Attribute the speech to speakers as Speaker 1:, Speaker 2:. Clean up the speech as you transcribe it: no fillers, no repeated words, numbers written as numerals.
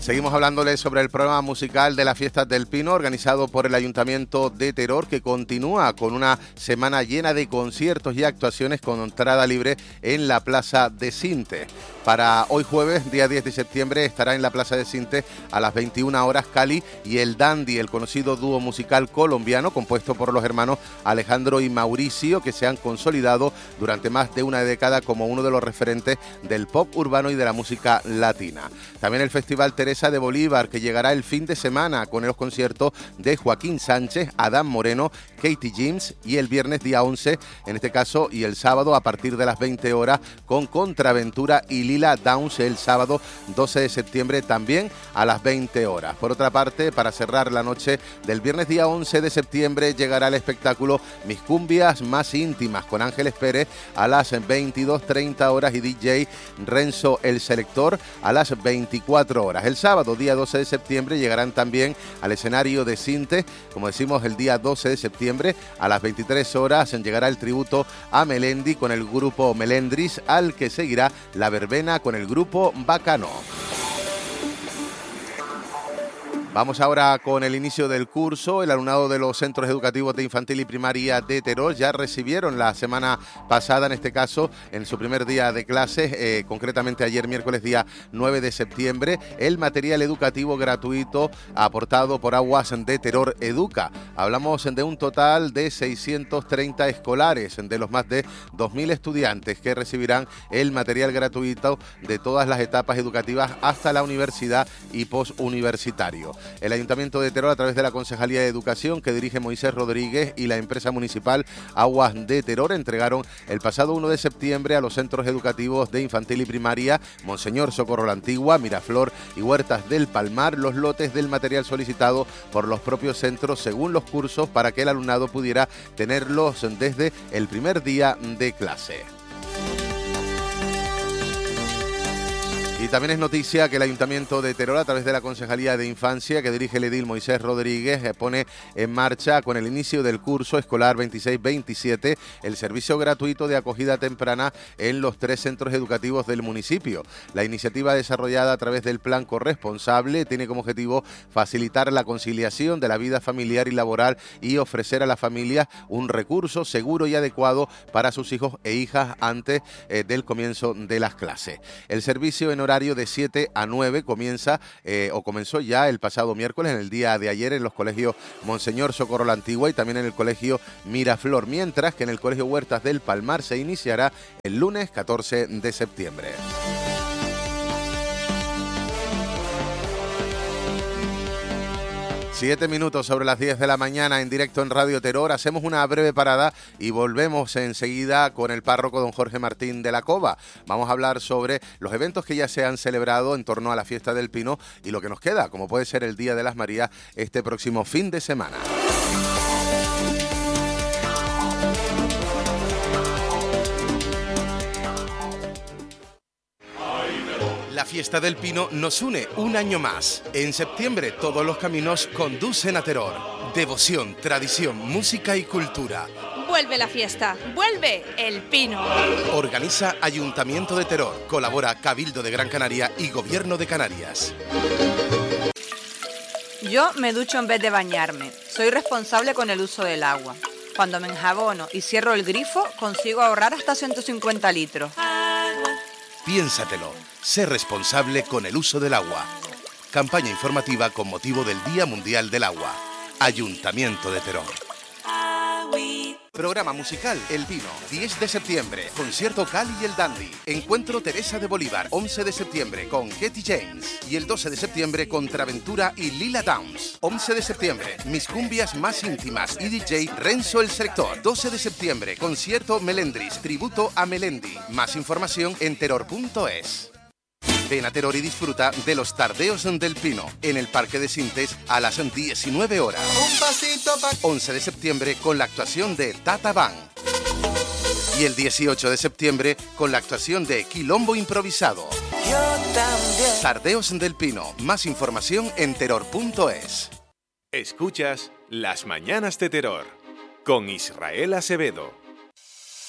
Speaker 1: Seguimos hablándoles sobre el programa musical de las Fiestas del Pino, organizado por el Ayuntamiento de Teror, que continúa con una semana llena de conciertos y actuaciones con entrada libre en la Plaza de Sinte. Para hoy jueves, día 10 de septiembre, estará en la Plaza de Sinte a las 21 horas Cali y el Dandy, el conocido dúo musical colombiano compuesto por los hermanos Alejandro y Mauricio, que se han consolidado durante más de una década como uno de los referentes del pop urbano y de la música latina. También el Festival Teresa de Bolívar, que llegará el fin de semana con los conciertos de Joaquín Sánchez, Adán Moreno, Katie James, y el viernes día 11, en este caso, y el sábado a partir de las 20 horas con Contraventura y Lila Downs el sábado 12 de septiembre también a las 20 horas. Por otra parte, para cerrar la noche del viernes día 11 de septiembre llegará el espectáculo Mis Cumbias Más Íntimas con Ángeles Pérez a las 22:30 horas y DJ Renzo el Selector a las 24 horas. El sábado día 12 de septiembre llegarán también al escenario de Sinte, como decimos el día 12 de septiembre a las 23 horas llegará el tributo a Melendi con el grupo Melendris, al que seguirá la verbena con el grupo Bacano. Vamos ahora con el inicio del curso. El alumnado de los centros educativos de infantil y primaria de Teror ya recibieron la semana pasada, en este caso, en su primer día de clases, concretamente ayer miércoles día 9 de septiembre, el material educativo gratuito aportado por Aguas de Teror Educa. Hablamos de un total de 630 escolares, de los más de 2.000 estudiantes que recibirán el material gratuito de todas las etapas educativas hasta la universidad y posuniversitario. El Ayuntamiento de Teror, a través de la Concejalía de Educación que dirige Moisés Rodríguez, y la empresa municipal Aguas de Teror, entregaron el pasado 1 de septiembre a los centros educativos de infantil y primaria Monseñor Socorro la Antigua, Miraflor y Huertas del Palmar los lotes del material solicitado por los propios centros según los cursos, para que el alumnado pudiera tenerlos desde el primer día de clase. Y también es noticia que el Ayuntamiento de Teror, a través de la Concejalía de Infancia que dirige el edil Moisés Rodríguez, pone en marcha con el inicio del curso escolar 26-27 el servicio gratuito de acogida temprana en los 3 centros educativos del municipio. La iniciativa, desarrollada a través del Plan Corresponsable, tiene como objetivo facilitar la conciliación de la vida familiar y laboral y ofrecer a las familias un recurso seguro y adecuado para sus hijos e hijas antes del comienzo de las clases. El servicio en horario de 7 a 9 comenzó ya el pasado miércoles, en el día de ayer, en los colegios Monseñor Socorro la Antigua y también en el colegio Miraflor, mientras que en el colegio Huertas del Palmar se iniciará el lunes 14 de septiembre. 7 minutos sobre las 10 de la mañana en directo en Radio Teror. Hacemos una breve parada y volvemos enseguida con el párroco don Jorge Martín de la Cova. Vamos a hablar sobre los eventos que ya se han celebrado en torno a la Fiesta del Pino y lo que nos queda, como puede ser el Día de las Marías este próximo fin de semana. La Fiesta del Pino nos une un año más. En septiembre todos los caminos conducen a Teror. Devoción, tradición, música y cultura.
Speaker 2: Vuelve la fiesta, vuelve el Pino.
Speaker 1: Organiza Ayuntamiento de Teror, colabora Cabildo de Gran Canaria y Gobierno de Canarias.
Speaker 3: Yo me ducho en vez de bañarme. Soy responsable con el uso del agua. Cuando me enjabono y cierro el grifo, consigo ahorrar hasta 150 litros.
Speaker 1: Piénsatelo. Sé responsable con el uso del agua. Campaña informativa con motivo del Día Mundial del Agua. Ayuntamiento de Teror. Programa musical El Pino, 10 de septiembre, concierto Cali y el Dandy. Encuentro Teresa de Bolívar, 11 de septiembre con Katie James. Y el 12 de septiembre Contraventura y Lila Downs. 11 de septiembre, Mis Cumbias Más Íntimas y DJ Renzo el Selector. 12 de septiembre, concierto Melendris, tributo a Melendi. Más información en teror.es. Ven a Teror y disfruta de los Tardeos del Pino en el Parque de Sintes a las 19 horas. 11 de septiembre con la actuación de Tata Van. Y el 18 de septiembre con la actuación de Quilombo Improvisado.
Speaker 4: Yo también.
Speaker 1: Tardeos del Pino. Más información en teror.es.
Speaker 5: Escuchas Las Mañanas de Teror con Israel Acevedo.